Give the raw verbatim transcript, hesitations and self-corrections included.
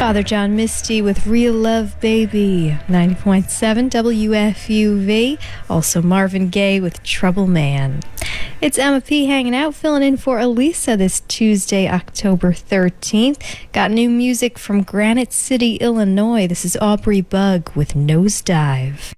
Father John Misty with Real Love Baby, ninety point seven W F U V. Also Marvin Gaye with Trouble Man. It's Emma P. hanging out, filling in for Elisa this Tuesday, October thirteenth. Got new music from Granite City, Illinois. This is Aubrey Bug with Nosedive.